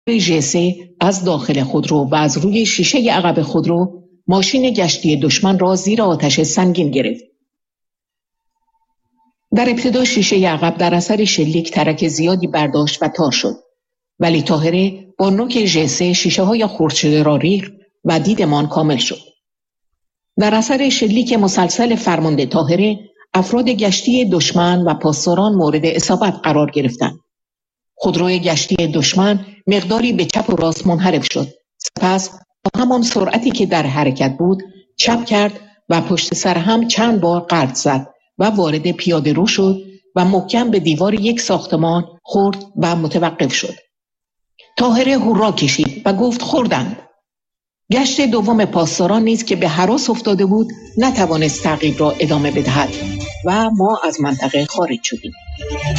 ژ3 از داخل خودرو و از روی شیشه عقب خودرو ماشین گشتی دشمن را زیر آتش سنگین گرفت. در ابتدا شیشه عقب در اثر شلیک ترک زیادی برداشت و تار شد، ولی طاهره با نوک ژ3 شیشه های خرد شده را ریخت و دیدمان کامل شد. در اثر شلیک مسلسل فرمانده طاهره، افراد گشتی دشمن و پاسداران مورد اصابت قرار گرفتند. خودروی گشتی دشمن مقداری به چپ و راست منحرف شد. سپس با همان سرعتی که در حرکت بود چپ کرد و پشت سر هم چند بار غلط زد و وارد پیاده رو شد و محکم به دیوار یک ساختمان خورد و متوقف شد. طاهره هورا کشید و گفت خوردند. گشت دوم پاسداران نیز که به هراس افتاده بود نتوانست تعقیب را ادامه بدهد و ما از منطقه خارج شدیم.